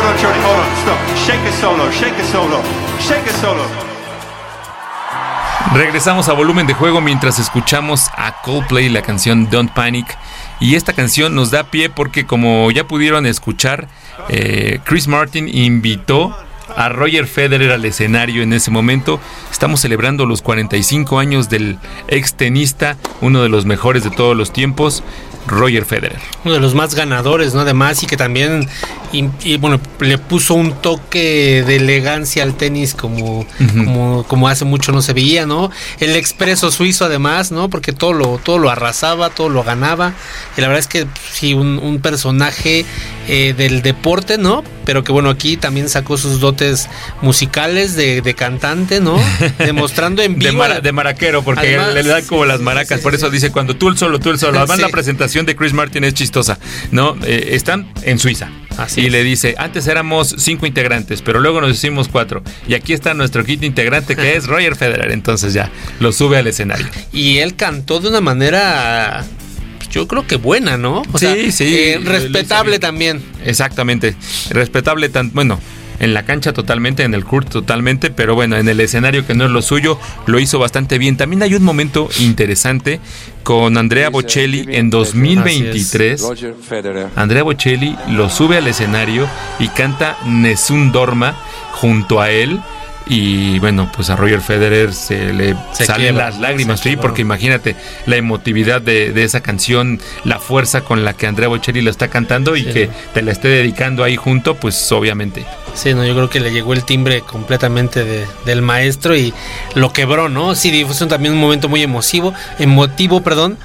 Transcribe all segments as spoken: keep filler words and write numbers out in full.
on, Charlie, hold on, stop. Shake it solo, shake it solo, shake it solo. Regresamos a Volumen de Juego mientras escuchamos a Coldplay, la canción Don't Panic. Y esta canción nos da pie porque, como ya pudieron escuchar, eh, Chris Martin invitó a Roger Federer al escenario en ese momento. Estamos celebrando los cuarenta y cinco años del ex tenista, uno de los mejores de todos los tiempos, Roger Federer. Uno de los más ganadores, ¿no? Además, y que también y, y, bueno, le puso un toque de elegancia al tenis como, uh-huh. como, como hace mucho no se veía, ¿no? El expreso suizo, además, ¿no? Porque todo lo, todo lo arrasaba, todo lo ganaba. Y la verdad es que sí, un, un personaje eh, del deporte, ¿no? Pero que bueno, aquí también sacó sus dotes musicales de, de cantante, ¿no? Demostrando en vivo. De, mara, de maraquero, porque además, le dan como sí, las maracas, sí, sí, por eso sí. dice cuando tú el solo, tú el solo. Además, sí. La presentación de Chris Martin es chistosa, ¿no? Eh, están en Suiza. Así y es. Le dice, antes éramos cinco integrantes, pero luego nos hicimos cuatro. Y aquí está nuestro quinto integrante, que es Roger Federer. Entonces ya, lo sube al escenario. Y él cantó de una manera, yo creo que buena, ¿no? O sí, sea, sí. Eh, respetable también. Exactamente. Respetable, tan, bueno, en la cancha totalmente, en el court totalmente, pero bueno, en el escenario, que no es lo suyo, lo hizo bastante bien. También hay un momento interesante con Andrea Bocelli en dos mil veintitrés. Andrea Bocelli lo sube al escenario y canta Nessun Dorma junto a él. Y bueno, pues a Roger Federer se le se salen quiebra, las lágrimas, sí, porque imagínate la emotividad de, de esa canción, la fuerza con la que Andrea Bocelli la está cantando y sí. que te la esté dedicando ahí junto, pues obviamente. Sí, no, yo creo que le llegó el timbre completamente de, del maestro y lo quebró, ¿no? Sí, fue también un momento muy emotivo, emotivo, perdón,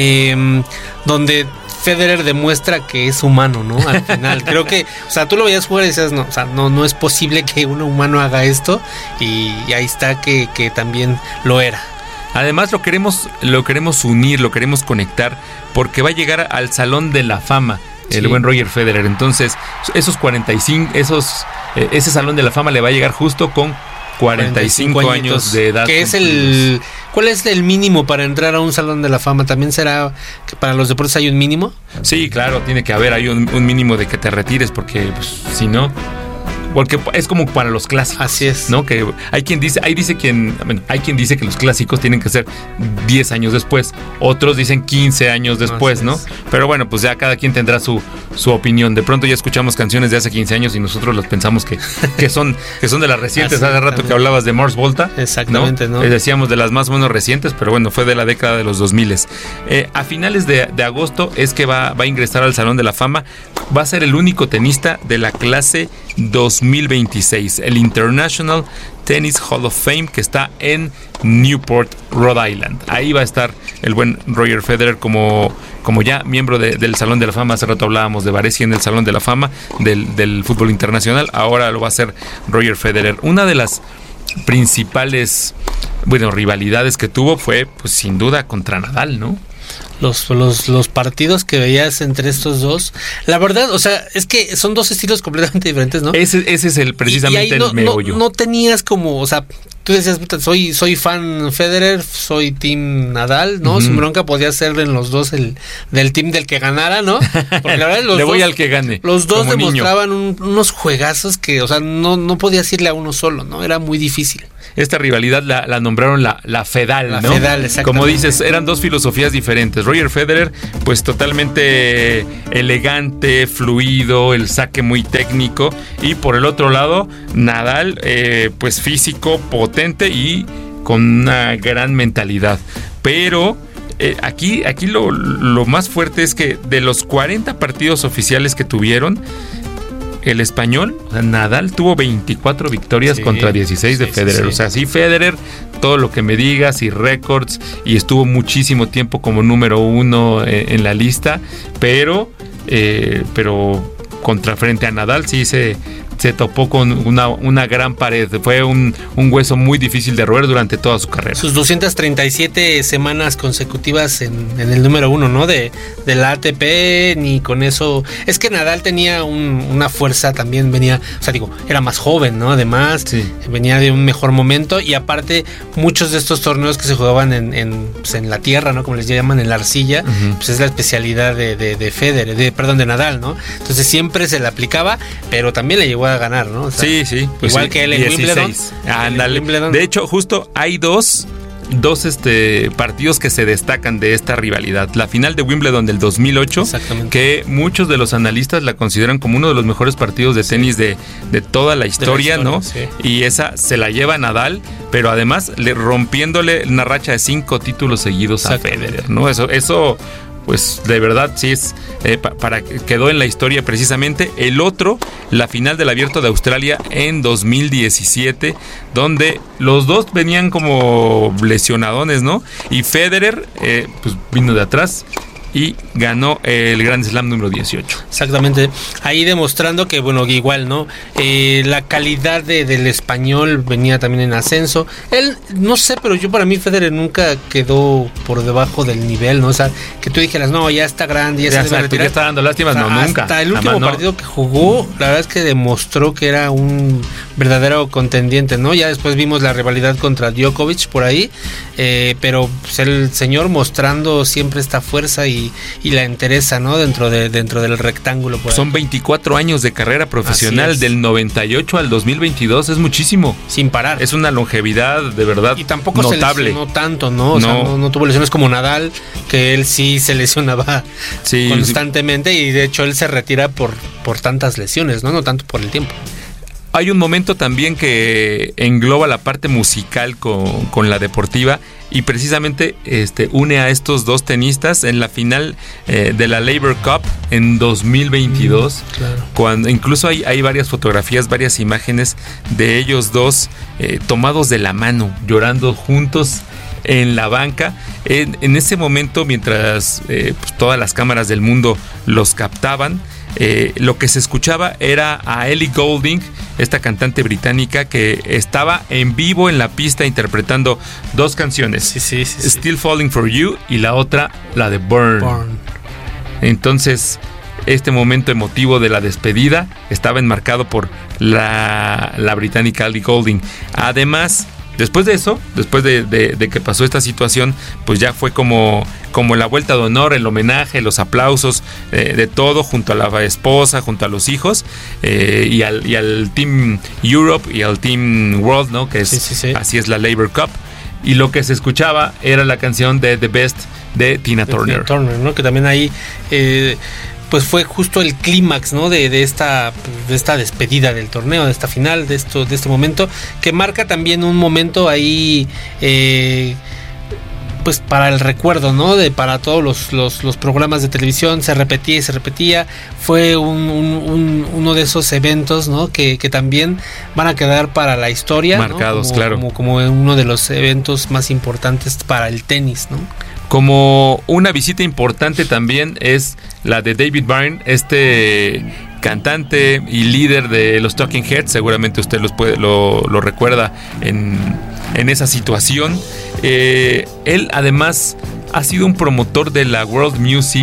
eh, donde Federer demuestra que es humano, ¿no? Al final, creo que, o sea, tú lo veías jugar y decías, no, o sea, no, no es posible que un humano haga esto, y, y ahí está que, que también lo era. Además lo queremos, lo queremos unir, lo queremos conectar, porque va a llegar al Salón de la Fama el sí. buen Roger Federer. Entonces, esos cuarenta y cinco, esos, eh, ese Salón de la Fama le va a llegar justo con cuarenta y cinco, cuarenta y cinco años de edad. Que es el, ¿cuál es el mínimo para entrar a un Salón de la Fama? ¿También será que para los deportes hay un mínimo? Sí, claro, tiene que haber, hay un, un mínimo de que te retires, porque pues, si no, porque es como para los clásicos. Así es, ¿no? Que hay quien dice, hay dice quien, bueno, hay quien dice que los clásicos tienen que ser diez años después, otros dicen quince años después, ¿no? Pero bueno, pues ya cada quien tendrá su, su opinión. De pronto ya escuchamos canciones de hace quince años y nosotros las pensamos que, que son que son de las recientes. Hace rato que hablabas de Mars Volta. Exactamente, ¿no? ¿no? Eh, decíamos de las más o menos recientes, pero bueno, fue de la década de los dos mil. Eh, a finales de, de agosto es que va, va a ingresar al Salón de la Fama. Va a ser el único tenista de la clase dos mil veintiséis, el International Tennis Hall of Fame, que está en Newport, Rhode Island. Ahí va a estar el buen Roger Federer como, como ya miembro de, del Salón de la Fama. Hace rato hablábamos de Baresi en el Salón de la Fama del, del fútbol internacional. Ahora lo va a hacer Roger Federer. Una de las principales, bueno, rivalidades que tuvo fue, pues sin duda, contra Nadal, ¿no? Los, los, los partidos que veías entre estos dos, la verdad, o sea, es que son dos estilos completamente diferentes, ¿no? Ese, ese es el precisamente y, y ahí no, el meollo. No, no tenías como, o sea, tú decías, soy, soy fan Federer, soy team Nadal, ¿no? Uh-huh. Sin bronca podía ser en los dos el del team del que ganara, ¿no? Porque la verdad los Le dos, voy al que gane. Los dos demostraban un, unos juegazos que, o sea, no, no podías irle a uno solo, ¿no? Era muy difícil. Esta rivalidad la, la nombraron la, la Fedal, la ¿no? Fedal, exactamente. Como dices, eran dos filosofías diferentes. Roger Federer, pues totalmente elegante, fluido, el saque muy técnico. Y por el otro lado, Nadal, eh, pues físico, potente y con una gran mentalidad. Pero eh, aquí, aquí lo, lo más fuerte es que de los cuarenta partidos oficiales que tuvieron, el español, o sea, Nadal, tuvo veinticuatro victorias sí, contra dieciséis de sí, Federer. Sí, sí. O sea, sí, Federer, todo lo que me digas y récords, y estuvo muchísimo tiempo como número uno en, en la lista, pero, eh, pero contra frente a Nadal sí se se topó con una, una gran pared. Fue un, un hueso muy difícil de roer durante toda su carrera. Sus doscientas treinta y siete semanas consecutivas en, en el número uno, ¿no? De, de la A T P, ni con eso. Es que Nadal tenía un, una fuerza también, venía, o sea, digo, era más joven, ¿no? Además, sí. venía de un mejor momento y aparte, muchos de estos torneos que se jugaban en, en, pues en la tierra, ¿no? Como les llaman, en la arcilla, uh-huh. pues es la especialidad de, de, de Federer, de, perdón, de Nadal, ¿no? Entonces siempre se le aplicaba, pero también le llegó a ganar, ¿no? O sea, sí, sí. Pues igual sí, que él en dieciséis. Wimbledon. Ándale. Wimbledon. De hecho, justo hay dos dos este partidos que se destacan de esta rivalidad. La final de Wimbledon del dos mil ocho, que muchos de los analistas la consideran como uno de los mejores partidos de tenis sí. de, de toda la historia, la historia ¿no? Sí. Y esa se la lleva Nadal, pero además le, rompiéndole una racha de cinco títulos seguidos a Federer, ¿no? Eso, eso pues de verdad sí es eh, pa, para quedó en la historia precisamente. El otro, la final del Abierto de Australia en dos mil diecisiete, donde los dos venían como lesionadones, ¿no? Y Federer eh, pues vino de atrás y ganó el Grand Slam número dieciocho. Exactamente, ahí demostrando que, bueno, igual, ¿no? Eh, la calidad de, del español venía también en ascenso. Él, no sé, pero yo para mí Federer nunca quedó por debajo del nivel, ¿no? O sea, que tú dijeras, no, ya está grande, ya, ya se debe retirar. Ya está dando lástimas, o sea, no, nunca. Hasta el último Además, partido no. que jugó, la verdad es que demostró que era un verdadero contendiente, ¿no? Ya después vimos la rivalidad contra Djokovic por ahí, eh, pero pues, el señor mostrando siempre esta fuerza y Y, y la entereza, ¿no? Dentro de dentro del rectángulo. Por Son veinticuatro años de carrera profesional, del noventa y ocho al dos mil veintidós, es muchísimo. Sin parar. Es una longevidad de verdad notable. Y tampoco notable. se lesionó tanto, ¿no? O no. sea, no, no tuvo lesiones como Nadal, que él sí se lesionaba sí, constantemente sí. y de hecho él se retira por, por tantas lesiones, ¿no? No tanto por el tiempo. Hay un momento también que engloba la parte musical con, con la deportiva y precisamente este, une a estos dos tenistas en la final eh, de la Labour Cup en dos mil veintidós. Mm, claro. Cuando incluso hay, hay varias fotografías, varias imágenes de ellos dos eh, tomados de la mano, llorando juntos en la banca. En, en ese momento, mientras eh, pues, todas las cámaras del mundo los captaban, Eh, lo que se escuchaba era a Ellie Goulding, esta cantante británica que estaba en vivo en la pista interpretando dos canciones, sí, sí, sí, sí. Still Falling for You y la otra, la de Burn. Burn. Entonces, este momento emotivo de la despedida estaba enmarcado por la, la británica Ellie Goulding. Además, después de eso, después de, de, de que pasó esta situación, pues ya fue como, como la vuelta de honor, el homenaje, los aplausos, eh, de todo, junto a la esposa, junto a los hijos, eh, y, al, y al Team Europe y al Team World, ¿no? Que es, sí, sí, sí. Así es la Labour Cup. Y lo que se escuchaba era la canción de The Best de Tina de Turner. Tina Turner, ¿no? Que también ahí... Eh, pues fue justo el clímax, ¿no? De, de esta de esta despedida del torneo, de esta final, de esto de este momento, que marca también un momento ahí, eh, pues para el recuerdo, ¿no? De para todos los, los, los programas de televisión, se repetía y se repetía. Fue un, un, un, uno de esos eventos, ¿no? Que, que también van a quedar para la historia, marcados, ¿no? Como, claro. Como, como uno de los eventos más importantes para el tenis, ¿no? Como una visita importante también es la de David Byrne, este cantante y líder de los Talking Heads. Seguramente usted los puede, lo, lo recuerda en, en esa situación. Eh, él además ha sido un promotor de la World Music.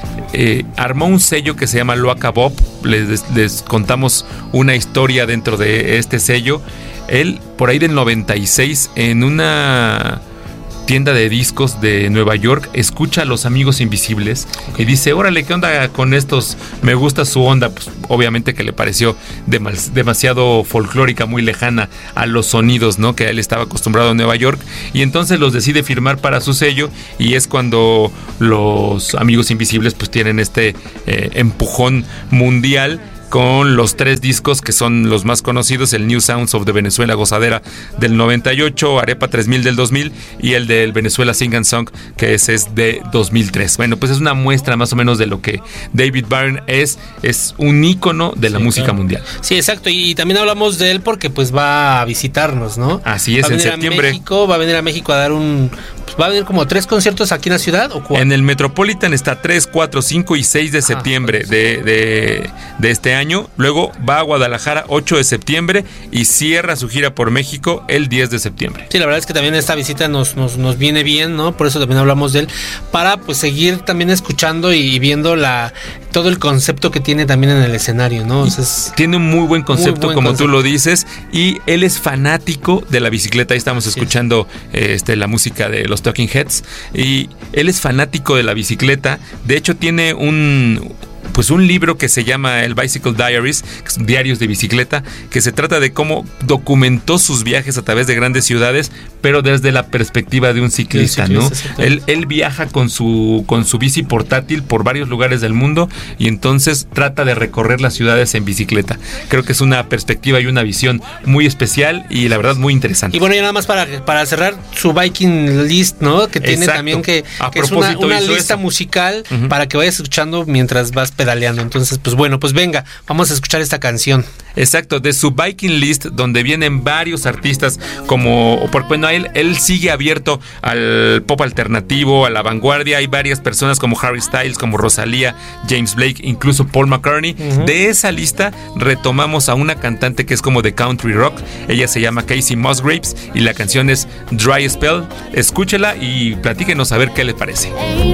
Eh, armó un sello que se llama Loaca Bob. Les, les contamos una historia dentro de este sello. Él, por ahí del noventa y seis, en una tienda de discos de Nueva York, escucha a Los Amigos Invisibles y dice, órale, ¿qué onda con estos? Me gusta su onda. Pues obviamente que le pareció demas, demasiado folclórica, muy lejana a los sonidos, ¿no? Que él estaba acostumbrado en Nueva York, y entonces los decide firmar para su sello, y es cuando Los Amigos Invisibles pues tienen este eh, empujón mundial con los tres discos que son los más conocidos: el New Sounds of the Venezuela Gozadera del noventa y ocho, Arepa tres mil del dos mil y el del Venezuela Sing and Song, que ese es de dos mil tres. Bueno, pues es una muestra más o menos de lo que David Byrne es, es un ícono de la sí, música claro. mundial. Sí, exacto, y también hablamos de él porque pues va a visitarnos, ¿no? Así es, va a en venir septiembre. A México, va a venir a México a dar un pues, ¿va a haber como tres conciertos aquí en la ciudad o cuatro? En el Metropolitan está tres, cuatro, cinco y seis de septiembre ah, de, de, de este año. Luego va a Guadalajara ocho de septiembre y cierra su gira por México el diez de septiembre. Sí, la verdad es que también esta visita nos, nos, nos viene bien, ¿no? Por eso también hablamos de él, para pues seguir también escuchando y viendo la todo el concepto que tiene también en el escenario, ¿no? O sea, es tiene un muy buen concepto, muy buen como concepto. Tú lo dices, y él es fanático de la bicicleta. Ahí estamos escuchando sí. este, la música de los Talking Heads, y él es fanático de la bicicleta. De hecho, tiene un... pues un libro que se llama el Bicycle Diaries, que son diarios de bicicleta, que se trata de cómo documentó sus viajes a través de grandes ciudades, pero desde la perspectiva de un ciclista, ¿no? Él, él viaja con su, con su bici portátil por varios lugares del mundo y entonces trata de recorrer las ciudades en bicicleta. Creo que es una perspectiva y una visión muy especial y la verdad muy interesante. Y bueno, ya nada más para, para cerrar, su biking list, ¿no? Que tiene Exacto. también que, que es una, una lista eso. musical uh-huh. para que vayas escuchando mientras vas pedaleando. Entonces, pues bueno, pues venga, vamos a escuchar esta canción. Exacto, de su biking list, donde vienen varios artistas como, por bueno, él, él sigue abierto al pop alternativo, a la vanguardia. Hay varias personas como Harry Styles, como Rosalía, James Blake, incluso Paul McCartney. Uh-huh. De esa lista retomamos a una cantante que es como de country rock. Ella se llama Casey Musgraves y la canción es Dry Spell. Escúchela y platíquenos a ver qué le parece.